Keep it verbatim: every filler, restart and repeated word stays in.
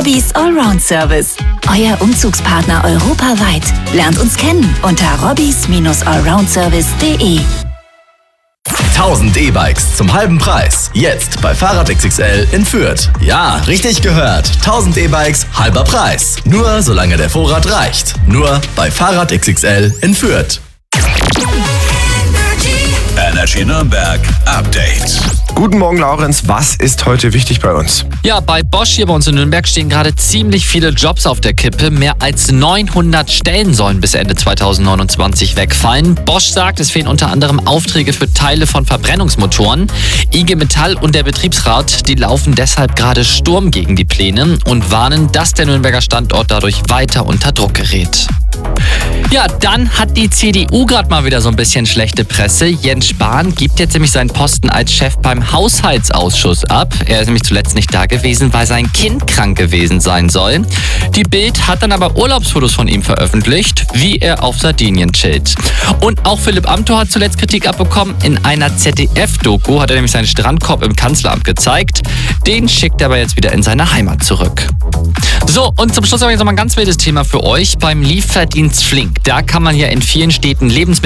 Robbys Allround Service. Euer Umzugspartner europaweit. Lernt uns kennen unter robbys allround service punkt de. tausend E-Bikes zum halben Preis. Jetzt bei Fahrrad X X L in Fürth. Ja, richtig gehört. tausend E-Bikes, halber Preis. Nur solange der Vorrat reicht. Nur bei Fahrrad X X L in Fürth. Energy Nürnberg Update. Guten Morgen, Laurenz. Was ist heute wichtig bei uns? Ja, bei Bosch hier bei uns in Nürnberg stehen gerade ziemlich viele Jobs auf der Kippe. Mehr als neunhundert Stellen sollen bis Ende zweitausendneunundzwanzig wegfallen. Bosch sagt, es fehlen unter anderem Aufträge für Teile von Verbrennungsmotoren. I G Metall und der Betriebsrat, die laufen deshalb gerade Sturm gegen die Pläne und warnen, dass der Nürnberger Standort dadurch weiter unter Druck gerät. Ja, dann hat die C D U gerade mal wieder so ein bisschen schlechte Presse. Jens Spahn gibt jetzt nämlich seinen Posten als Chef beim Haushaltsausschuss ab. Er ist nämlich zuletzt nicht da gewesen, weil sein Kind krank gewesen sein soll. Die Bild hat dann aber Urlaubsfotos von ihm veröffentlicht, wie er auf Sardinien chillt. Und auch Philipp Amthor hat zuletzt Kritik abbekommen. In einer Z D F-Doku hat er nämlich seinen Strandkorb im Kanzleramt gezeigt. Den schickt er aber jetzt wieder in seine Heimat zurück. So, und zum Schluss habe ich jetzt noch mal ein ganz wildes Thema für euch. Beim Lieferdienst Flink, da kann man ja in vielen Städten Lebensmittel